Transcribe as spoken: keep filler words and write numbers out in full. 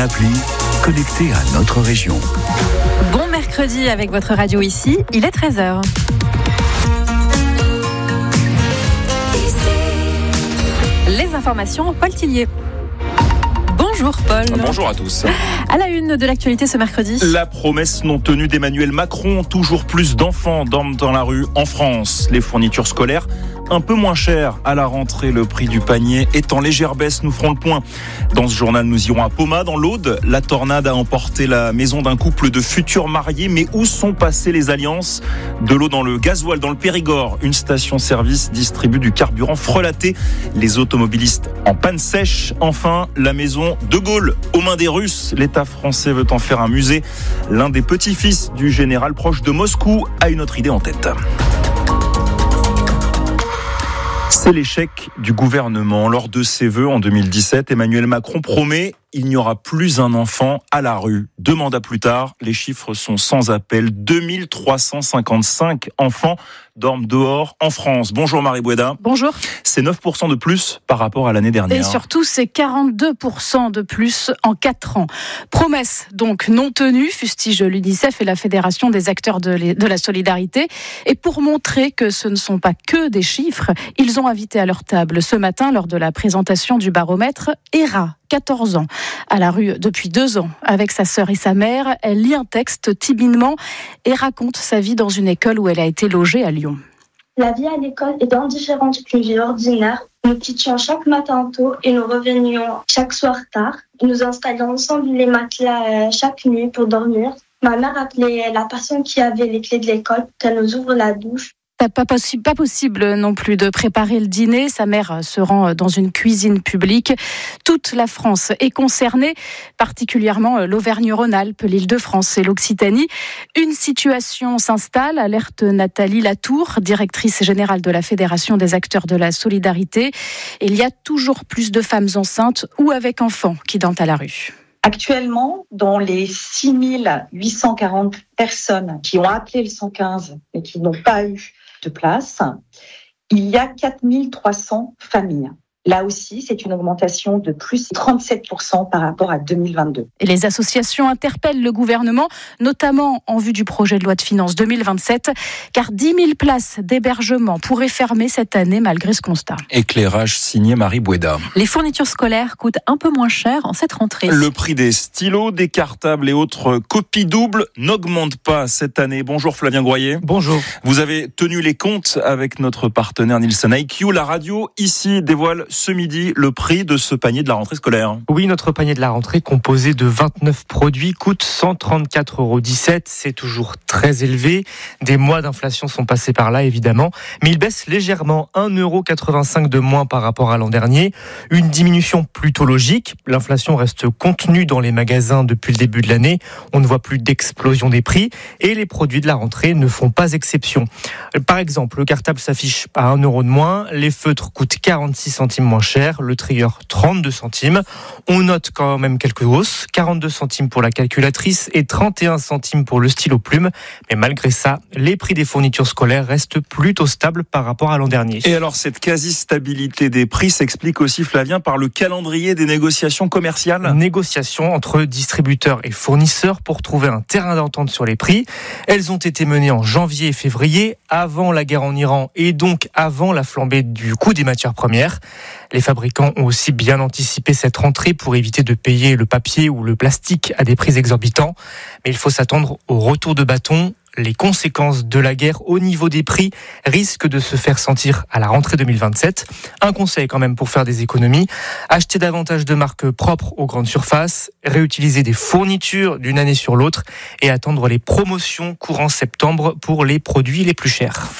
appli connectée à notre région. Bon mercredi avec votre radio ici, il est treize heures. Les informations, Paul Tillier. Bonjour Paul. Bonjour à tous. À la une de l'actualité ce mercredi. La promesse non tenue d'Emmanuel Macron, toujours plus d'enfants dorment dans la rue en France. Les fournitures scolaires un peu moins chères à la rentrée. Le prix du panier est en légère baisse, nous ferons le point. Dans ce journal, nous irons à Poma, dans l'Aude. La tornade a emporté la maison d'un couple de futurs mariés. Mais où sont passées les alliances ? De l'eau dans le gasoil, dans le Périgord. Une station-service distribue du carburant frelaté. Les automobilistes en panne sèche. Enfin, la maison de Gaulle aux mains des Russes. L'État français veut en faire un musée. L'un des petits-fils du général proche de Moscou a une autre idée en tête. C'est l'échec du gouvernement. Lors de ses vœux en deux mille dix-sept, Emmanuel Macron promet il n'y aura plus un enfant à la rue. Deux mandats plus tard, les chiffres sont sans appel. deux mille trois cent cinquante-cinq enfants dorment dehors en France. Bonjour Marie Boueda. Bonjour. C'est neuf pour cent de plus par rapport à l'année dernière. Et surtout, c'est quarante-deux pour cent de plus en quatre ans. Promesse donc non tenue, fustige l'UNICEF et la Fédération des acteurs de la solidarité. Et pour montrer que ce ne sont pas que des chiffres, ils ont invité à leur table ce matin, lors de la présentation du baromètre, Hera, quatorze ans, à la rue depuis deux ans, avec sa sœur et sa mère. Elle lit un texte timidement et raconte sa vie dans une école où elle a été logée à Lyon. La vie à l'école est indifférente d'une vie ordinaire. Nous quittions chaque matin tôt et nous revenions chaque soir tard. Nous installions ensemble les matelas chaque nuit pour dormir. Ma mère appelait la personne qui avait les clés de l'école pour qu'elle nous ouvre la douche. Pas possible, pas possible non plus de préparer le dîner. Sa mère se rend dans une cuisine publique. Toute la France est concernée, particulièrement l'Auvergne-Rhône-Alpes, l'Île-de-France et l'Occitanie. Une situation s'installe, alerte Nathalie Latour, directrice générale de la Fédération des acteurs de la solidarité. Il y a toujours plus de femmes enceintes ou avec enfants qui dorment à la rue. Actuellement, dans les six mille huit cent quarante personnes qui ont appelé le cent quinze et qui n'ont pas eu de place, il y a quatre mille trois cents familles. Là aussi, c'est une augmentation de plus de trente-sept pour cent par rapport à deux mille vingt-deux. Et les associations interpellent le gouvernement, notamment en vue du projet de loi de finances deux mille vingt-sept, car dix mille places d'hébergement pourraient fermer cette année malgré ce constat. Éclairage signé Marie Boueda. Les fournitures scolaires coûtent un peu moins cher en cette rentrée. Le prix des stylos, des cartables et autres copies doubles n'augmente pas cette année. Bonjour Flavien Groyer. Bonjour. Vous avez tenu les comptes avec notre partenaire Nielsen I Q. La radio ici dévoile ce midi le prix de ce panier de la rentrée scolaire. Oui, notre panier de la rentrée composé de vingt-neuf produits coûte cent trente-quatre euros dix-sept. C'est toujours très élevé. Des mois d'inflation sont passés par là, évidemment. Mais il baisse légèrement, un euro quatre-vingt-cinq de moins par rapport à l'an dernier. Une diminution plutôt logique. L'inflation reste contenue dans les magasins depuis le début de l'année. On ne voit plus d'explosion des prix. Et les produits de la rentrée ne font pas exception. Par exemple, le cartable s'affiche à un euro de moins. Les feutres coûtent quarante-six centimes moins cher, le trieur trente-deux centimes. On note quand même quelques hausses, quarante-deux centimes pour la calculatrice et trente et un centimes pour le stylo plume. Mais malgré ça, les prix des fournitures scolaires restent plutôt stables par rapport à l'an dernier. Et alors cette quasi-stabilité des prix s'explique aussi, Flavien, par le calendrier des négociations commerciales. Négociations entre distributeurs et fournisseurs pour trouver un terrain d'entente sur les prix. Elles ont été menées en janvier et février, avant la guerre en Iran et donc avant la flambée du coût des matières premières. Les fabricants ont aussi bien anticipé cette rentrée pour éviter de payer le papier ou le plastique à des prix exorbitants. Mais il faut s'attendre au retour de bâton. Les conséquences de la guerre au niveau des prix risquent de se faire sentir à la rentrée deux mille vingt-sept. Un conseil quand même pour faire des économies, acheter davantage de marques propres aux grandes surfaces, réutiliser des fournitures d'une année sur l'autre et attendre les promotions courant septembre pour les produits les plus chers.